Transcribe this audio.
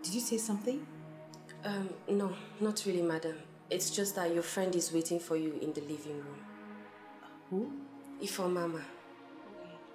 Did you say something? No, not really, madam. It's just that your friend is waiting for you in the living room. Who? Ifo Mama.